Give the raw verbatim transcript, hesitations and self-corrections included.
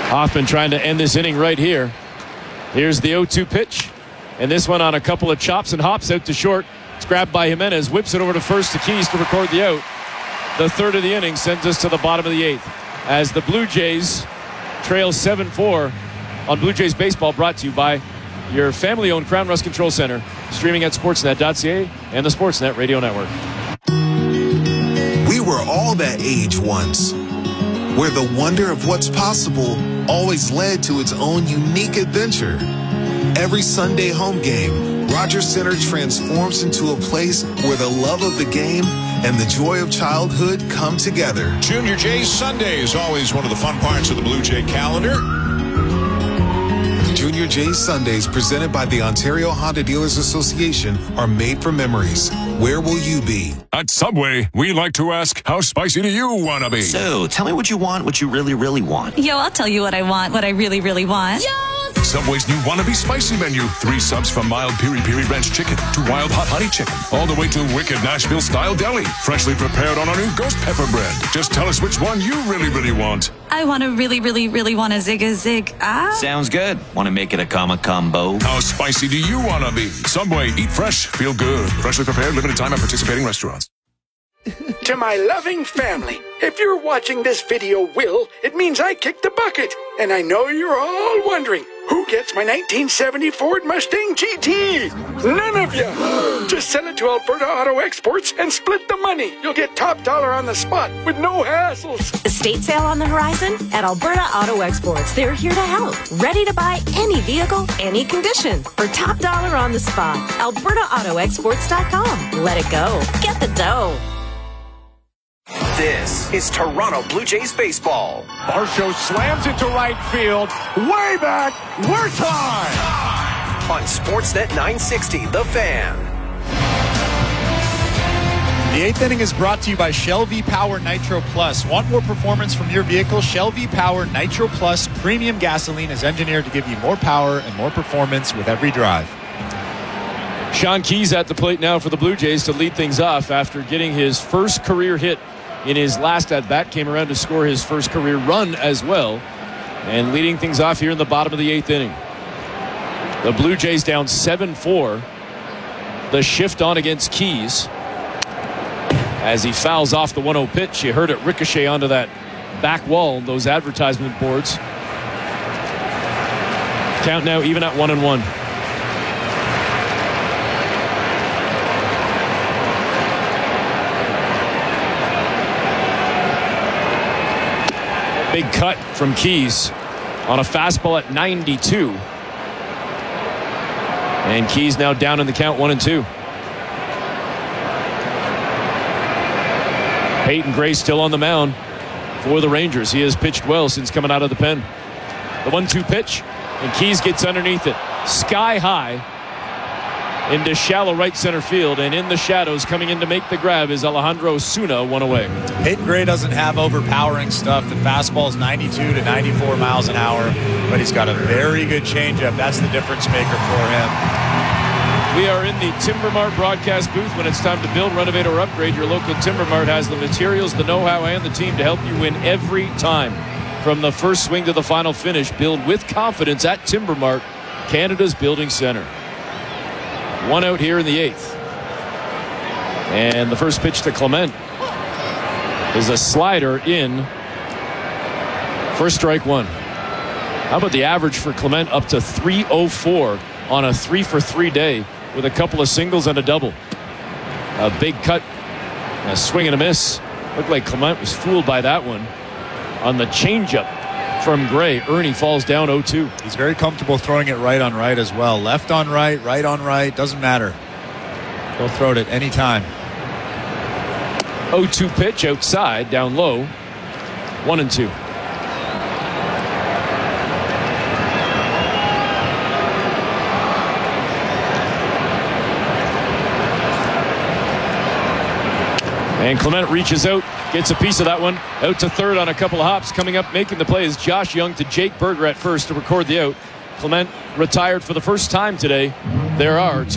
Hoffman trying to end this inning right here. Here's the oh two pitch. And this one on a couple of chops and hops out to short. It's grabbed by Jimenez. Whips it over to first to Keys to record the out. The third of the inning sends us to the bottom of the eighth as the Blue Jays trail seven four on Blue Jays Baseball, brought to you by your family-owned Crown Rust Control Center, streaming at sportsnet dot c a and the Sportsnet Radio Network. We were all that age once, where the wonder of what's possible always led to its own unique adventure. Every Sunday home game, Rogers Center transforms into a place where the love of the game and the joy of childhood come together. Junior Jays Sunday is always one of the fun parts of the Blue Jay calendar. Junior Jays Sundays, presented by the Ontario Honda Dealers Association, are made for memories. Where will you be? At Subway, we like to ask, how spicy do you want to be? So, tell me what you want, what you really, really want. Yo, I'll tell you what I want, what I really, really want. Yo! Subway's new Wannabe Spicy menu. Three subs from mild Piri Piri Ranch Chicken to wild hot honey chicken. All the way to wicked Nashville-style deli. Freshly prepared on our new ghost pepper bread. Just tell us which one you really, really want. I want to really, really, really want a zig a zig. Ah. Sounds good. Want to make it a comma combo? How spicy do you want to be? Subway, eat fresh, feel good. Freshly prepared, limited time at participating restaurants. To my loving family, if you're watching this video, Will, it means I kicked the bucket. And I know you're all wondering, who gets my nineteen seventy Ford Mustang G T? None of you. Just send it to Alberta Auto Exports and split the money. You'll get top dollar on the spot with no hassles. Estate sale on the horizon? At Alberta Auto Exports, they're here to help. Ready to buy any vehicle, any condition, for top dollar on the spot. Alberta Auto Exports dot com. Let it go. Get the dough. This is Toronto Blue Jays baseball. Varsho slams into right field. Way back. We're tied. On Sportsnet nine sixty, The Fan. The eighth inning is brought to you by Shell V-Power Nitro Plus. Want more performance from your vehicle? Shell V-Power Nitro Plus premium gasoline is engineered to give you more power and more performance with every drive. Sean Keys at the plate now for the Blue Jays to lead things off after getting his first career hit in his last at-bat. Came around to score his first career run as well, and leading things off here in the bottom of the eighth inning. The Blue Jays down seven four. The shift on against Keys as he fouls off the one oh pitch. You heard it ricochet onto that back wall, those advertisement boards. Count now even at one and one. Big cut from Keys on a fastball at ninety-two. And Keys now down in the count, one and two. Peyton Gray still on the mound for the Rangers. He has pitched well since coming out of the pen. The one two pitch, and Keys gets underneath it. Sky high into shallow right center field, and in the shadows coming in to make the grab is Alejandro Osuna, one away. Peyton Gray doesn't have overpowering stuff. The fastball is ninety-two to ninety-four miles an hour, but he's got a very good changeup. That's the difference maker for him. We are in the Timber Mart broadcast booth. When it's time to build, renovate, or upgrade, your local Timber Mart has the materials, the know-how, and the team to help you win every time. From the first swing to the final finish, build with confidence at Timber Mart, Canada's building center. One out here in the eighth. And the first pitch to Clement is a slider in for strike one. How about the average for Clement? Up to three oh four on a three for three day with a couple of singles and a double. A big cut, a swing and a miss. Looked like Clement was fooled by that one. On the changeup from Gray, Ernie falls down oh two. He's very comfortable throwing it right on right as well. Left on right, right on right, doesn't matter. He'll throw it at any time. oh two pitch outside, down low. One and two. And Clement reaches out, gets a piece of that one. Out to third on a couple of hops. Coming up, making the play is Josh Young to Jake Berger at first to record the out. Clement retired for the first time today. There are two